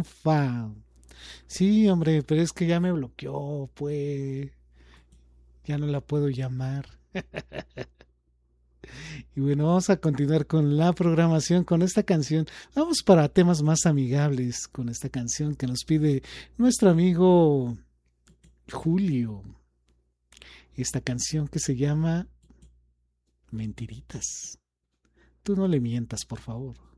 Fa. Sí, hombre, pero es que ya me bloqueó, pues. Ya no la puedo llamar. Y bueno, vamos a continuar con la programación con esta canción. Vamos para temas más amigables con esta canción que nos pide nuestro amigo Julio. Esta canción que se llama Mentiritas. Tú no le mientas, por favor.